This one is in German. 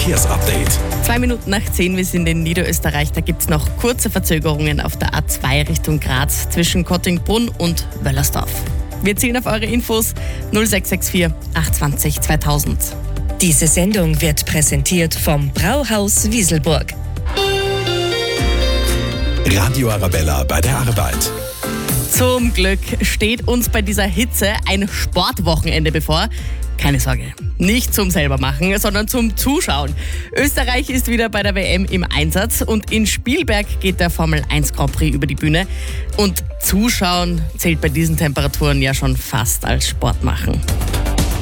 Verkehrsupdate. 2 Minuten nach 10, wir sind in Niederösterreich. Da gibt es noch kurze Verzögerungen auf der A2 Richtung Graz zwischen Kottingbrunn und Wöllersdorf. Wir zielen auf eure Infos 0664 820 2000. Diese Sendung wird präsentiert vom Brauhaus Wieselburg. Radio Arabella bei der Arbeit. Zum Glück steht uns bei dieser Hitze ein Sportwochenende bevor. Keine Sorge, nicht zum selber machen, sondern zum Zuschauen. Österreich ist wieder bei der WM im Einsatz und in Spielberg geht der Formel 1 Grand Prix über die Bühne. Und Zuschauen zählt bei diesen Temperaturen ja schon fast als Sport machen.